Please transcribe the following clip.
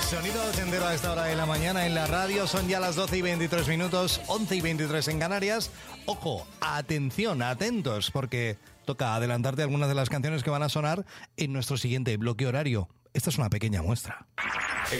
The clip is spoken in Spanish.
Sonido ochentero a esta hora de la mañana en la radio. Son ya las 12 y 23 minutos, 11 y 23 en Canarias. Ojo, atención, atentos, porque toca adelantarte algunas de las canciones que van a sonar en nuestro siguiente bloque horario. Esta es una pequeña muestra.